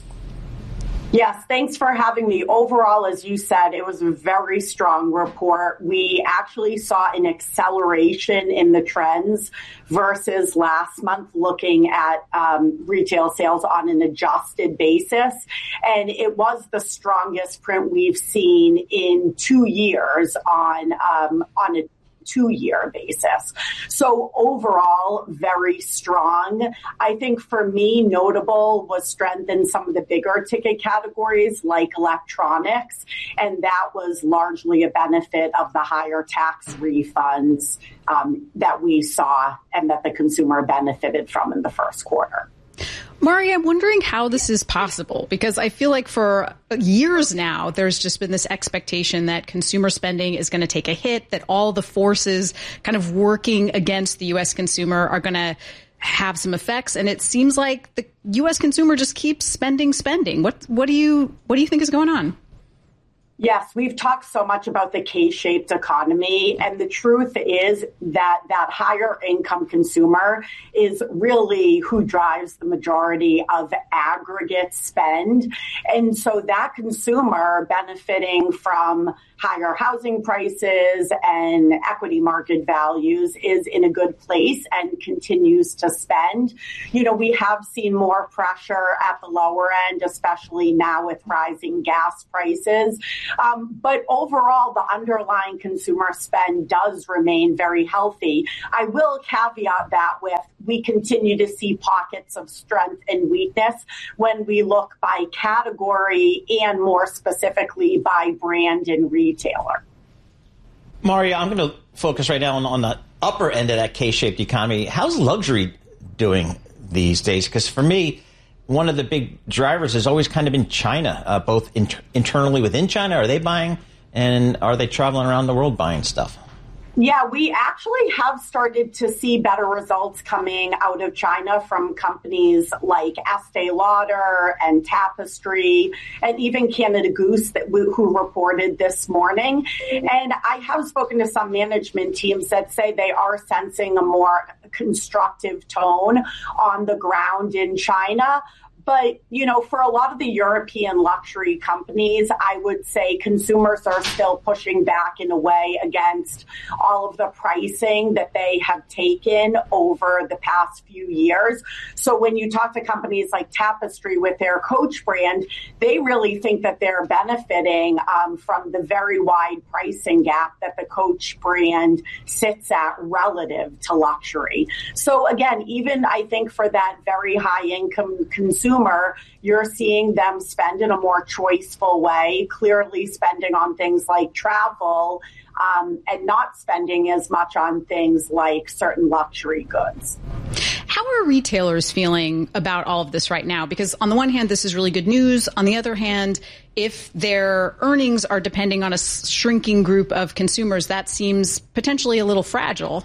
Yes, thanks for having me. Overall, as you said, it was a very strong report. We actually saw an acceleration in the trends versus last month looking at retail sales on an adjusted basis. And it was the strongest print we've seen in 2 years on a 2-year basis. So overall, very strong. I think for me, notable was strength in some of the bigger ticket categories like electronics. And that was largely a benefit of the higher tax refunds that we saw and that the consumer benefited from in the first quarter. Mari, I'm wondering how this is possible, because I feel like for years now, there's just been this expectation that consumer spending is going to take a hit, that all the forces kind of working against the U.S. consumer are going to have some effects. And it seems like the U.S. consumer just keeps spending. What do you think is going on? Yes, we've talked so much about the K-shaped economy, and the truth is that that higher income consumer is really who drives the majority of aggregate spend. And so that consumer benefiting from higher housing prices and equity market values is in a good place and continues to spend. You know, we have seen more pressure at the lower end, especially now with rising gas prices. But overall, the underlying consumer spend does remain very healthy. I will caveat that with we continue to see pockets of strength and weakness when we look by category and more specifically by brand and retailer. Mario, I'm going to focus right now on the upper end of that K-shaped economy. How's luxury doing these days? Because for me, one of the big drivers has always kind of been China, both internally within China. Are they buying, and are they traveling around the world buying stuff? Yeah, we actually have started to see better results coming out of China from companies like Estee Lauder and Tapestry and even Canada Goose who reported this morning. And I have spoken to some management teams that say they are sensing a more constructive tone on the ground in China. But, you know, for a lot of the European luxury companies, I would say consumers are still pushing back in a way against all of the pricing that they have taken over the past few years. So when you talk to companies like Tapestry with their Coach brand, they really think that they're benefiting from the very wide pricing gap that the Coach brand sits at relative to luxury. So again, even I think for that very high income consumer, you're seeing them spend in a more choiceful way, clearly spending on things like travel and not spending as much on things like certain luxury goods. How are retailers feeling about all of this right now? Because on the one hand, this is really good news. On the other hand, if their earnings are depending on a shrinking group of consumers, that seems potentially a little fragile.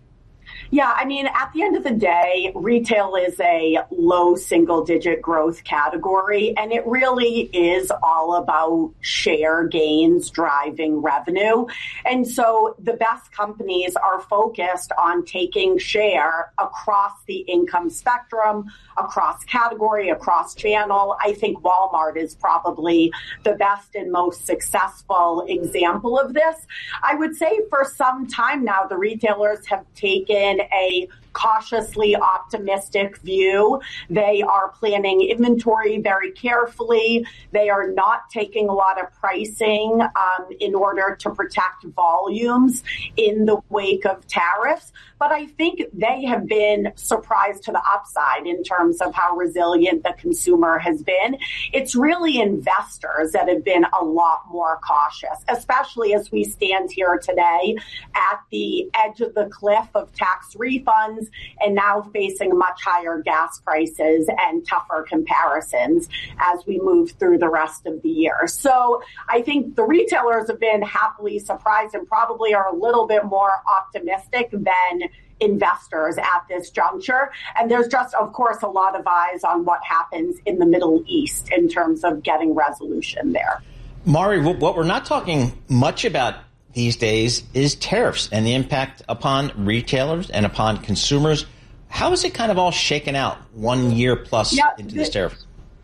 Yeah, I mean, at the end of the day, retail is a low single-digit growth category, and it really is all about share gains driving revenue. And so the best companies are focused on taking share across the income spectrum, across category, across channel. I think Walmart is probably the best and most successful example of this. I would say for some time now, the retailers have taken a cautiously optimistic view. They are planning inventory very carefully. They are not taking a lot of pricing in order to protect volumes in the wake of tariffs. But I think they have been surprised to the upside in terms of how resilient the consumer has been. It's really investors that have been a lot more cautious, especially as we stand here today at the edge of the cliff of tax refunds and now facing much higher gas prices and tougher comparisons as we move through the rest of the year. So I think the retailers have been happily surprised and probably are a little bit more optimistic than investors at this juncture. And there's just, of course, a lot of eyes on what happens in the Middle East in terms of getting resolution there. Mari, what we're not talking much about these days is tariffs and the impact upon retailers and upon consumers. How is it kind of all shaken out 1 year plus into this tariff?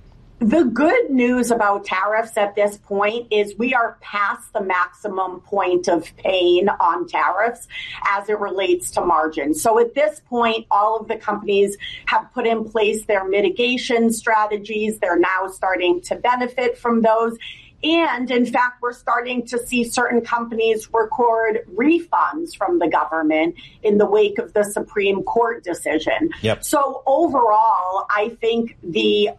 The good news about tariffs at this point is we are past the maximum point of pain on tariffs as it relates to margin. So at this point, all of the companies have put in place their mitigation strategies. They're now starting to benefit from those. And in fact, we're starting to see certain companies record refunds from the government in the wake of the Supreme Court decision. Yep. So overall, I think the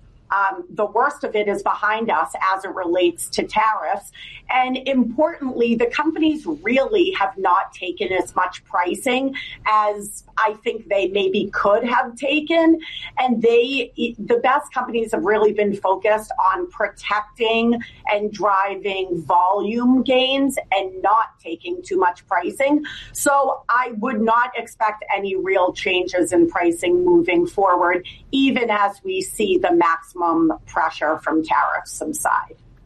worst of it is behind us as it relates to tariffs. And importantly, the companies really have not taken as much pricing as I think they maybe could have taken. And the best companies have really been focused on protecting and driving volume gains and not taking too much pricing. So I would not expect any real changes in pricing moving forward, even as we see the maximum pressure from tariffs subside.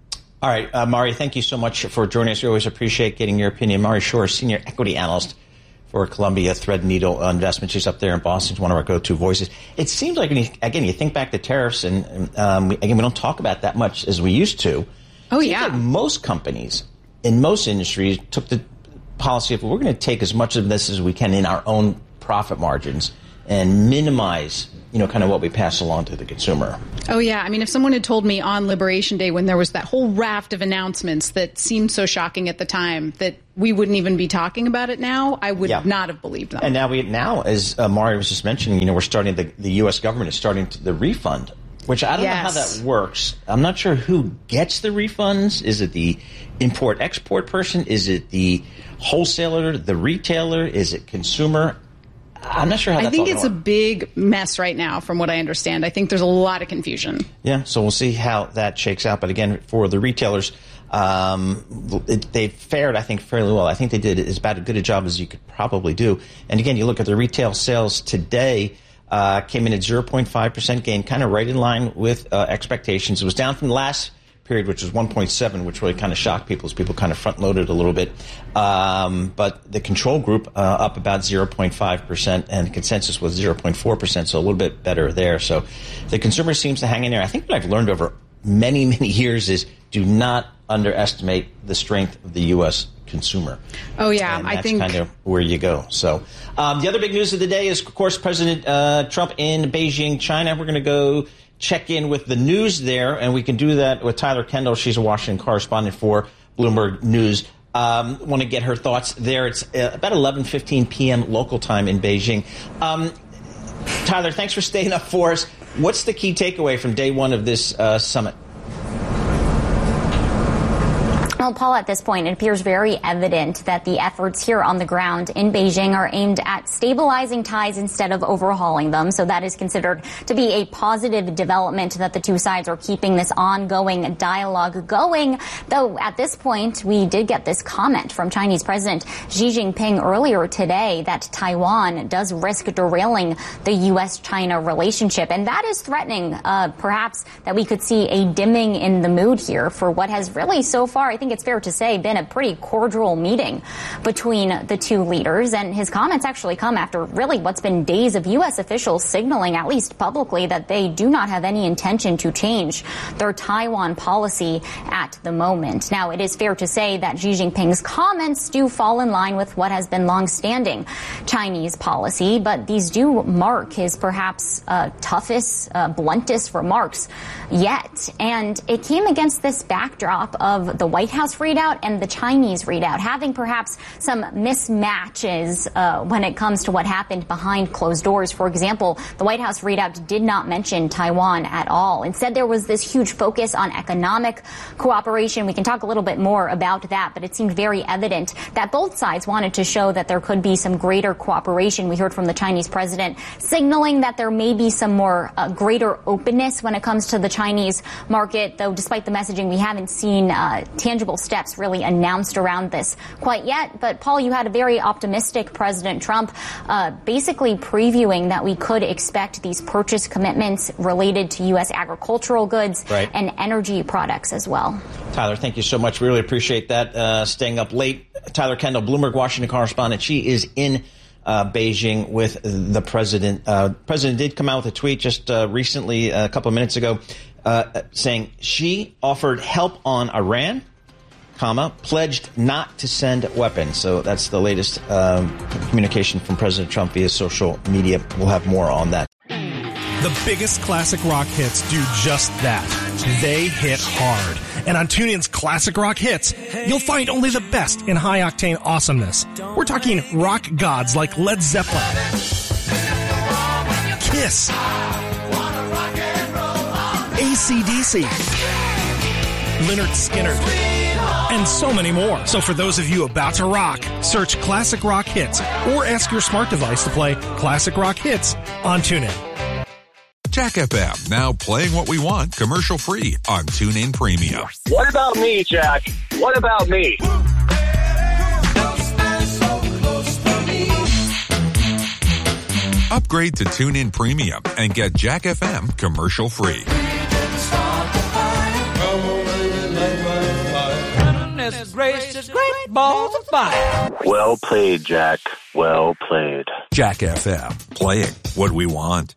All right, Mari, thank you so much for joining us. We always appreciate getting your opinion. Mari Shore, Senior Equity Analyst for Columbia Threadneedle Investment. She's up there in Boston. She's one of our go-to voices. It seems like, when you think back to tariffs, and we don't talk about that much as we used to. Oh, yeah. Like most companies in most industries took the policy of, we're going to take as much of this as we can in our own profit margins and minimize kind of what we pass along to the consumer. Oh, yeah. I mean, if someone had told me on Liberation Day, when there was that whole raft of announcements that seemed so shocking at the time that we wouldn't even be talking about it now, I would not have believed them. And now as Mari was just mentioning, we're starting, the U.S. government is starting the refund, which I don't know how that works. I'm not sure who gets the refunds. Is it the import-export person? Is it the wholesaler, the retailer? Is it consumer? I'm not sure how that's all going to work. I think it's a big mess right now, from what I understand. I think there's a lot of confusion. Yeah, so we'll see how that shakes out. But again, for the retailers, they fared, I think, fairly well. I think they did as good a job as you could probably do. And again, you look at the retail sales today, came in at 0.5% gain, kind of right in line with expectations. It was down from the last period, which was 1.7, which really kind of shocked people as people kind of front-loaded a little bit. But the control group up about 0.5%, and the consensus was 0.4%, so a little bit better there. So the consumer seems to hang in there. I think what I've learned over many, many years is do not underestimate the strength of the U.S. consumer. Oh, yeah. And that's kind of where you go. So the other big news of the day is, of course, President Trump in Beijing, China. We're going to go check in with the news there, and we can do that with Tyler Kendall. She's a Washington correspondent for Bloomberg News. Want to get her thoughts there. It's about 11:15 p.m. local time in Beijing. Tyler, thanks for staying up for us. What's the key takeaway from day one of this summit? Well, Paul, at this point, it appears very evident that the efforts here on the ground in Beijing are aimed at stabilizing ties instead of overhauling them. So that is considered to be a positive development, that the two sides are keeping this ongoing dialogue going. Though at this point, we did get this comment from Chinese President Xi Jinping earlier today that Taiwan does risk derailing the U.S.-China relationship. And that is threatening, perhaps, that we could see a dimming in the mood here for what has really so far, I think it's fair to say, been a pretty cordial meeting between the two leaders. And his comments actually come after really what's been days of U.S. officials signaling, at least publicly, that they do not have any intention to change their Taiwan policy at the moment. Now, it is fair to say that Xi Jinping's comments do fall in line with what has been longstanding Chinese policy, but these do mark his perhaps toughest, bluntest remarks yet. And it came against this backdrop of the White House readout and the Chinese readout, having perhaps some mismatches when it comes to what happened behind closed doors. For example, the White House readout did not mention Taiwan at all. Instead, there was this huge focus on economic cooperation. We can talk a little bit more about that, but it seemed very evident that both sides wanted to show that there could be some greater cooperation. We heard from the Chinese president signaling that there may be some more greater openness when it comes to the Chinese market, though despite the messaging, we haven't seen tangible steps really announced around this quite yet. But Paul, you had a very optimistic President Trump basically previewing that we could expect these purchase commitments related to U.S. agricultural goods and energy products as well. Tyler, thank you so much. Really appreciate that. Staying up late. Tyler Kendall, Bloomberg Washington correspondent. She is in Beijing with the president. President did come out with a tweet just recently, a couple of minutes ago, saying she offered help on Iran, pledged not to send weapons. So that's the latest communication from President Trump via social media. We'll have more on that. The biggest classic rock hits do just that. They hit hard. And on TuneIn's Classic Rock Hits, you'll find only the best in high-octane awesomeness. We're talking rock gods like Led Zeppelin, Kiss, AC/DC, Lynyrd Skynyrd, and so many more. So for those of you about to rock, search Classic Rock Hits or ask your smart device to play Classic Rock Hits on TuneIn. Jack FM, now playing what we want commercial-free on TuneIn Premium. What about me, Jack? What about me? Upgrade to TuneIn Premium and get Jack FM commercial-free. produces great balls of fire. Well played, Jack. Well played. Jack FM, playing what we want.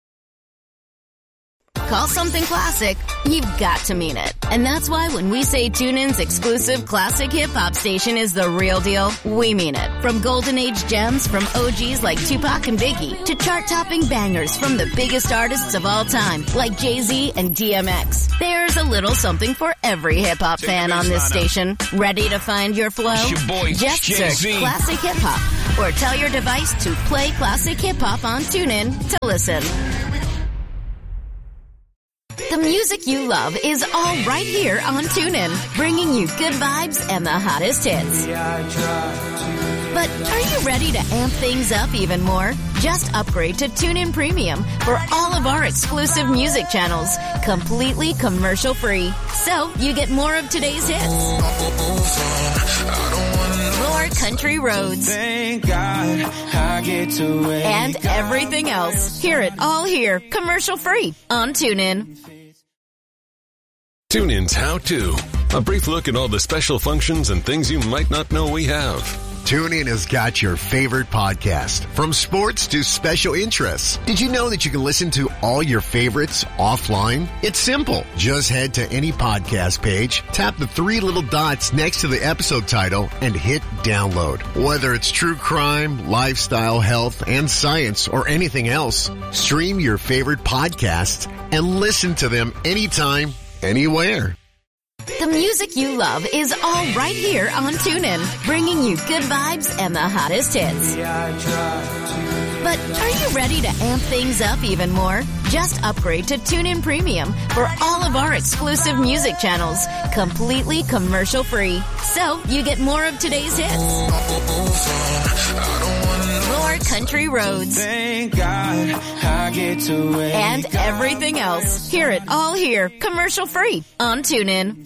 Call something classic, you've got to mean it. And that's why when we say TuneIn's exclusive classic hip-hop station is the real deal, we mean it. From golden age gems from OGs like Tupac and Biggie to chart-topping bangers from the biggest artists of all time like Jay-Z and DMX. There's a little something for every hip-hop fan on this station. Ready to find your flow? Just search Classic Hip-Hop or tell your device to play Classic Hip-Hop on TuneIn to listen. The music you love is all right here on TuneIn, bringing you good vibes and the hottest hits. But are you ready to amp things up even more? Just upgrade to TuneIn Premium for all of our exclusive music channels, completely commercial-free. So you get more of today's hits. More country roads. And everything else. Hear it all here, commercial-free on TuneIn. TuneIn's How To. A brief look at all the special functions and things you might not know we have. TuneIn has got your favorite podcast, from sports to special interests. Did you know that you can listen to all your favorites offline? It's simple. Just head to any podcast page, tap the three little dots next to the episode title, and hit download. Whether it's true crime, lifestyle, health, and science, or anything else, stream your favorite podcasts and listen to them anytime, anywhere. The music you love is all right here on TuneIn, bringing you good vibes and the hottest hits. But are you ready to amp things up even more? Just upgrade to TuneIn Premium for all of our exclusive music channels, completely commercial-free. So you get more of today's hits. More country roads. And everything else. Hear it all here, commercial-free on TuneIn.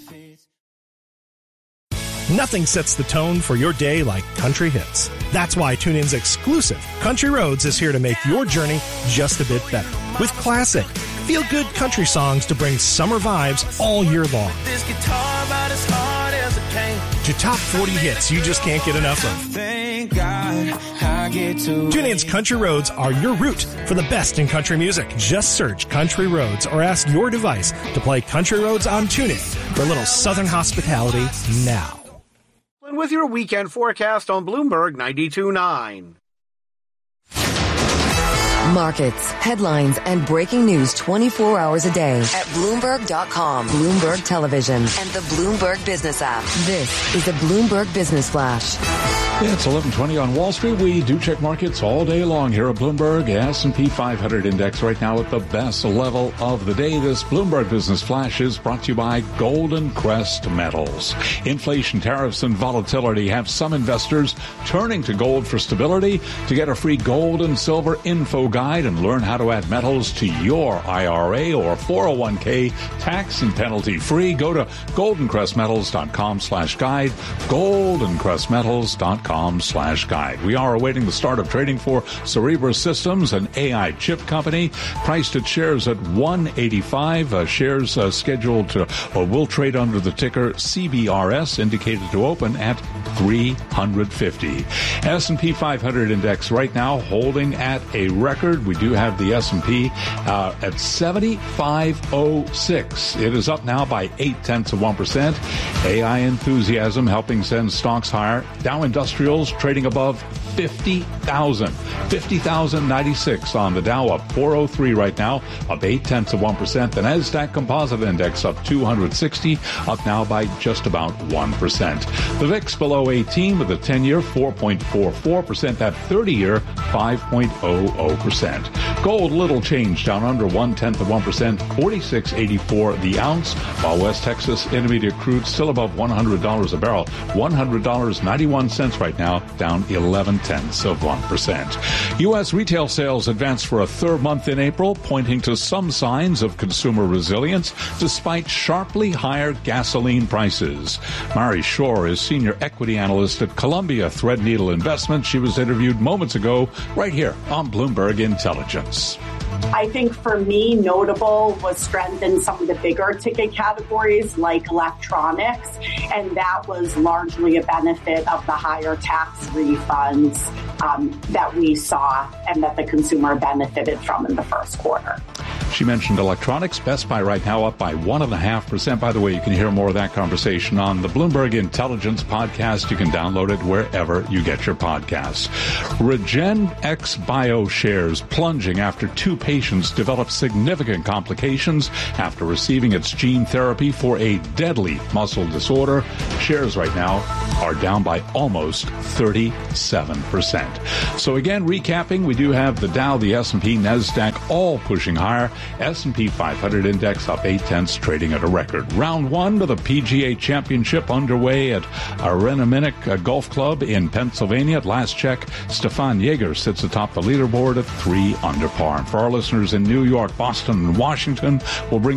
Nothing sets the tone for your day like country hits. That's why TuneIn's exclusive Country Roads is here to make your journey just a bit better. With classic, feel-good country songs to bring summer vibes all year long. This guitar about as hard as it came. To top 40 hits you just can't get enough of. Thank God I get to TuneIn's Country Roads are your route for the best in country music. Just search Country Roads or ask your device to play Country Roads on TuneIn for a little southern hospitality now. With your weekend forecast on Bloomberg 92.9. Markets, headlines, and breaking news 24 hours a day at Bloomberg.com, Bloomberg Television, and the Bloomberg Business app. This is the Bloomberg Business Flash. Yeah, it's 11:20 on Wall Street. We do check markets all day long here at Bloomberg. S&P 500 index right now at the best level of the day. This Bloomberg Business Flash is brought to you by Golden Crest Metals. Inflation, tariffs, and volatility have some investors turning to gold for stability. To get a free gold and silver info guide and learn how to add metals to your IRA or 401k tax and penalty free, go to goldencrestmetals.com/guide, goldencrestmetals.com/guide. We are awaiting the start of trading for Cerebras Systems, an AI chip company, priced at shares at $185. Shares scheduled to will trade under the ticker CBRS, indicated to open at $350. S&P 500 index right now holding at a record. We do have the S&P at 7506. It is up now by 0.8%. AI enthusiasm helping send stocks higher. Dow Industrials trading above 50,000. 50,096 on the Dow, up 403 right now, up 0.8%. The NASDAQ Composite Index up 260, up now by just about 1%. The VIX below 18 with a 10-year 4.44%, that 30-year 5.00%. Gold little change, down under 0.1%, 46.84 the ounce, while West Texas Intermediate crude still above $100 a barrel, $100.91 right now, down 0.11%. U.S. retail sales advanced for a third month in April, pointing to some signs of consumer resilience despite sharply higher gasoline prices. Mary Shore is senior equity analyst at Columbia Threadneedle Investments. She was interviewed moments ago right here on Bloomberg Intelligence. I think for me, notable was strength in some of the bigger ticket categories like electronics, and that was largely a benefit of the higher tax refunds that we saw and that the consumer benefited from in the first quarter. She mentioned electronics. Best Buy right now up by 1.5%. By the way, you can hear more of that conversation on the Bloomberg Intelligence podcast. You can download it wherever you get your podcasts. REGENXBIO shares plunging after 2 patients developed significant complications after receiving its gene therapy for a deadly muscle disorder. Shares right now are down by almost 37%. So again, recapping, we do have the Dow, the S&P, NASDAQ all pushing higher. S&P 500 index up 0.8, trading at a record. Round 1 of the PGA Championship underway at Arenaminek Golf Club in Pennsylvania. At last check, Stefan Jaeger sits atop the leaderboard at 3 under par. And for our listeners in New York, Boston, and Washington, we'll bring